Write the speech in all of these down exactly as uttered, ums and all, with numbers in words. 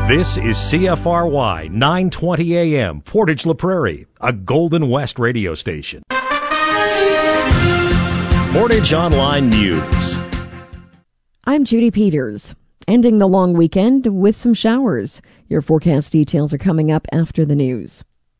This is C F R Y nine twenty A M, Portage La Prairie, a Golden West radio station. Portage Online News. I'm Judy Peters. Ending the long weekend with some showers. Your forecast details are coming up after the news.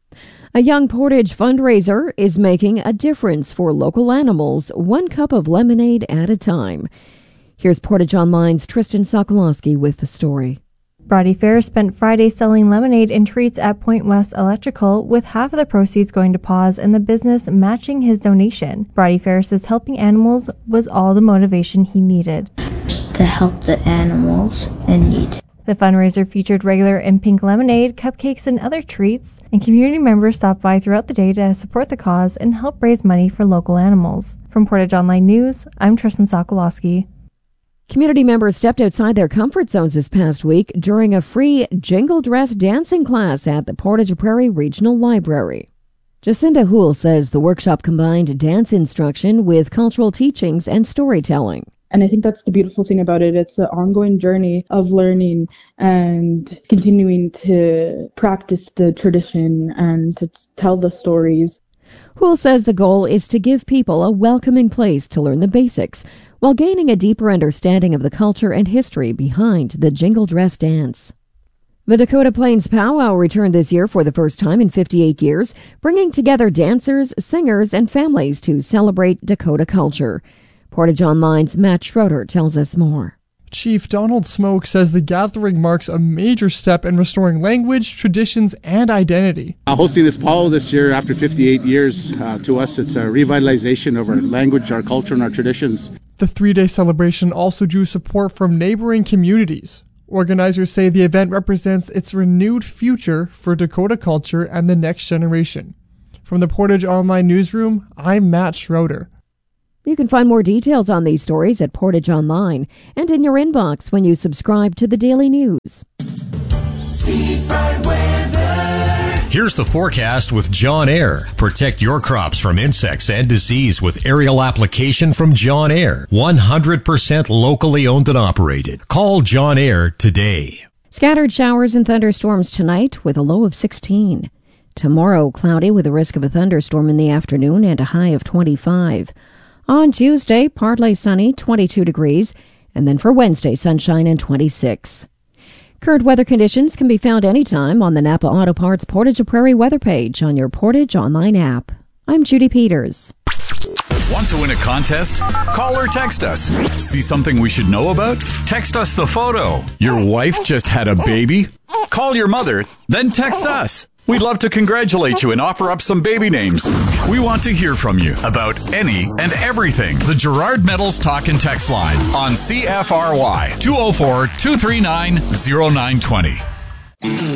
A Young Portage fundraiser is making a difference for local animals, one cup of lemonade at a time. Here's Portage Online's Tristan Sokolowski with the story. Brody Ferris spent Friday selling lemonade and treats at Point West Electrical, with half of the proceeds going to Paws and the business matching his donation. Brody Ferris says helping animals was all the motivation he needed. To help the animals in need. The fundraiser featured regular and pink lemonade, cupcakes, and other treats, and community members stopped by throughout the day to support the cause and help raise money for local animals. From Portage Online News, I'm Tristan Sokolowski. Community members stepped outside their comfort zones this past week during a free jingle dress dancing class at the Portage Prairie Regional Library. Jacinda Houle says the workshop combined dance instruction with cultural teachings and storytelling. And I think that's the beautiful thing about it. It's an ongoing journey of learning and continuing to practice the tradition and to tell the stories. Houle says the goal is to give people a welcoming place to learn the basics while gaining a deeper understanding of the culture and history behind the jingle dress dance. The Dakota Plains Powwow returned this year for the first time in fifty-eight years, bringing together dancers, singers, and families to celebrate Dakota culture. Portage Online's Matt Schroeder tells us more. Chief Donald Smoke says the gathering marks a major step in restoring language, traditions, and identity. Uh, hosting this powwow this year after fifty-eight years, uh, to us it's a revitalization of our language, our culture, and our traditions. The three-day celebration also drew support from neighboring communities. Organizers say the event represents its renewed future for Dakota culture and the next generation. From the Portage Online Newsroom, I'm Matt Schroeder. You can find more details on these stories at Portage Online and in your inbox when you subscribe to the Daily News. Here's the forecast with John Air. Protect your crops from insects and disease with aerial application from John Air. one hundred percent locally owned and operated. Call John Air today. Scattered showers and thunderstorms tonight with a low of sixteen. Tomorrow, cloudy with a risk of a thunderstorm in the afternoon and a high of twenty-five. On Tuesday, partly sunny, twenty-two degrees, and then for Wednesday, sunshine and twenty-six. Current weather conditions can be found anytime on the Napa Auto Parts Portage Prairie weather page on your Portage Online app. I'm Judy Peters. Want to win a contest? Call or text us. See something we should know about? Text us the photo. Your wife just had a baby? Call your mother, then text us. We'd love to congratulate you and offer up some baby names. We want to hear from you about any and everything. The Gerard Metals Talk and Text Line on C F R Y two oh four, two three nine, oh nine two oh.